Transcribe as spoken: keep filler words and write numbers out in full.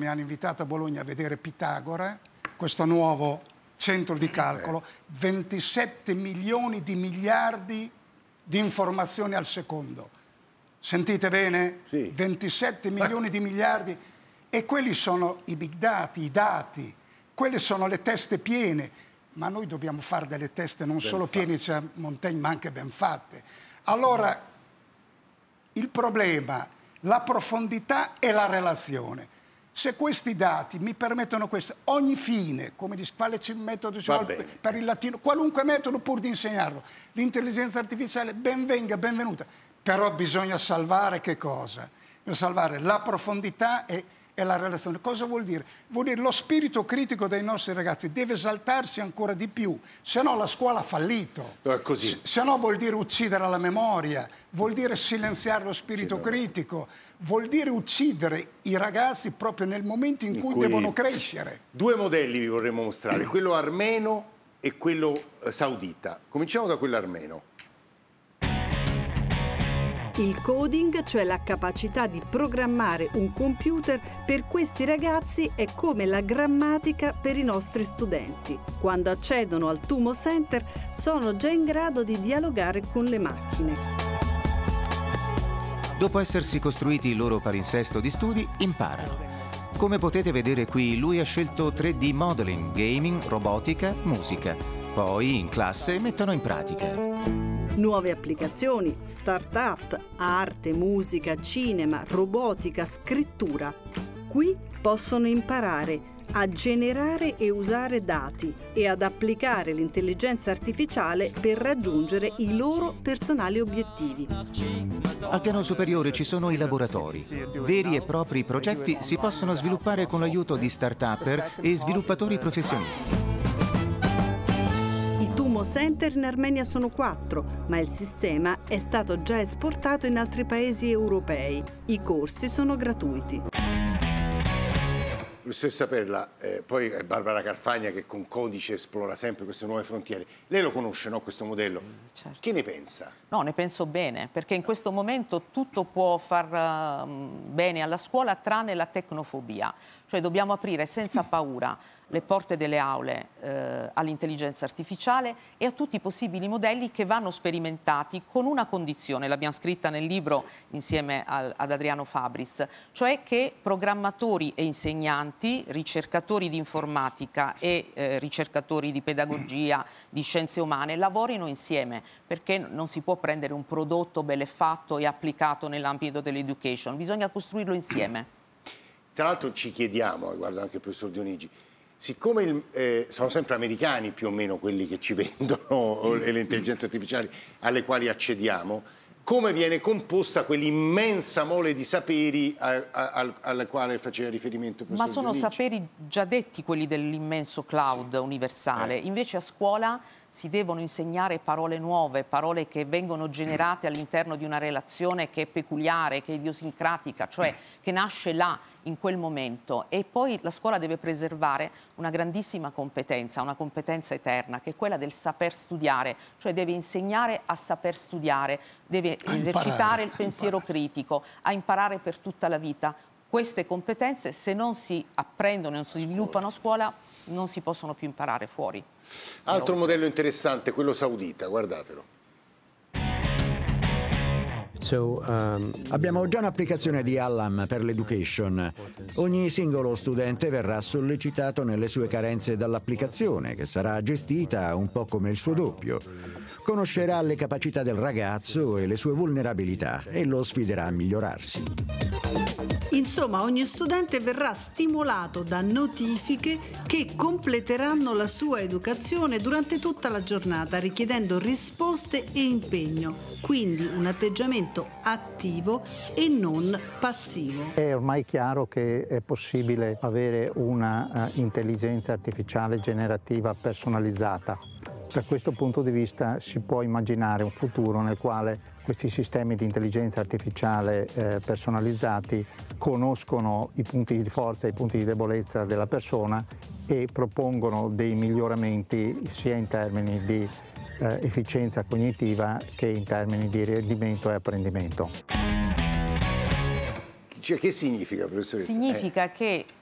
mi hanno invitato a Bologna a vedere Pitagora, questo nuovo centro di calcolo, ventisette milioni di miliardi di informazioni al secondo. Sentite bene? Sì. ventisette milioni di miliardi. E quelli sono i big dati, i dati, quelle sono le teste piene. Ma noi dobbiamo fare delle teste non ben solo fatte. piene, cioè Montaigne, ma anche ben fatte. Allora, il problema, la profondità e la relazione. Se questi dati mi permettono questo, ogni fine, come dice, quale metodo ci vuole per il latino, qualunque metodo pur di insegnarlo, l'intelligenza artificiale ben venga, benvenuta, però bisogna salvare che cosa? Bisogna salvare la profondità e, e la relazione. Cosa vuol dire? Vuol dire lo spirito critico dei nostri ragazzi deve esaltarsi ancora di più, se no la scuola ha fallito. No, è così. Se, se no vuol dire uccidere la memoria, vuol dire silenziare lo spirito sì, critico, vuol dire uccidere i ragazzi proprio nel momento in, in cui, cui devono crescere. Due modelli vi vorremmo mostrare, quello armeno e quello saudita. Cominciamo da quello armeno. Il coding, cioè la capacità di programmare un computer, per questi ragazzi è come la grammatica per i nostri studenti. Quando accedono al Tumo Center sono già in grado di dialogare con le macchine. Dopo essersi costruiti il loro palinsesto di studi, imparano. Come potete vedere qui, lui ha scelto tre D modeling, gaming, robotica, musica. Poi in classe mettono in pratica. Nuove applicazioni, start-up, arte, musica, cinema, robotica, scrittura. Qui possono imparare a generare e usare dati e ad applicare l'intelligenza artificiale per raggiungere i loro personali obiettivi. Al piano superiore ci sono i laboratori. Veri e propri progetti si possono sviluppare con l'aiuto di start-upper e sviluppatori professionisti. I Tumo Center in Armenia sono quattro, ma il sistema è stato già esportato in altri paesi europei. I corsi sono gratuiti. Professoressa Perla, eh, poi è Barbara Carfagna che con Codice esplora sempre queste nuove frontiere. Lei lo conosce, no, questo modello? Sì, certo. Che ne pensa? No, ne penso bene, perché in questo momento tutto può far uh, bene alla scuola tranne la tecnofobia. Cioè dobbiamo aprire senza paura le porte delle aule eh, all'intelligenza artificiale e a tutti i possibili modelli che vanno sperimentati con una condizione, l'abbiamo scritta nel libro insieme al, ad Adriano Fabris, cioè che programmatori e insegnanti, ricercatori di informatica e eh, ricercatori di pedagogia, di scienze umane lavorino insieme, perché non si può prendere un prodotto bell'e-fatto e applicato nell'ambito dell'education, bisogna costruirlo insieme. Tra l'altro ci chiediamo, guarda anche il professor Dionigi, siccome il, eh, sono sempre americani più o meno quelli che ci vendono le intelligenze artificiali alle quali accediamo, come viene composta quell'immensa mole di saperi a, a, a, alla quale faceva riferimento il professor Ma sono Dionigi? saperi già detti quelli dell'immenso cloud sì. universale, eh. invece a scuola si devono insegnare parole nuove, parole che vengono generate all'interno di una relazione che è peculiare, che è idiosincratica, cioè che nasce là, in quel momento, e poi la scuola deve preservare una grandissima competenza, una competenza eterna, che è quella del saper studiare, cioè deve insegnare a saper studiare, deve a esercitare imparare, il pensiero critico, a imparare per tutta la vita. Queste competenze, se non si apprendono e non si sviluppano a scuola, non si possono più imparare fuori. Altro modello interessante, quello saudita, guardatelo. So, um, abbiamo già un'applicazione di Allam per l'education. Ogni singolo studente verrà sollecitato nelle sue carenze dall'applicazione, che sarà gestita un po' come il suo doppio. Conoscerà le capacità del ragazzo e le sue vulnerabilità e lo sfiderà a migliorarsi. Insomma, ogni studente verrà stimolato da notifiche che completeranno la sua educazione durante tutta la giornata, richiedendo risposte e impegno. Quindi un atteggiamento attivo e non passivo. È ormai chiaro che è possibile avere una uh, intelligenza artificiale generativa personalizzata. Da questo punto di vista si può immaginare un futuro nel quale questi sistemi di intelligenza artificiale eh, personalizzati conoscono i punti di forza e i punti di debolezza della persona e propongono dei miglioramenti sia in termini di eh, efficienza cognitiva che in termini di rendimento e apprendimento. Cioè, che significa, professoressa? Significa eh. che